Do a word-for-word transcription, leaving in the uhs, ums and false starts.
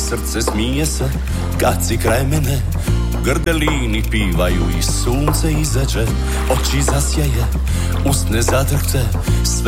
srce smije se kad si kraj mene. Grdelini pivaju i sunce izađe, oči zasjaje, usne zadrhte, sve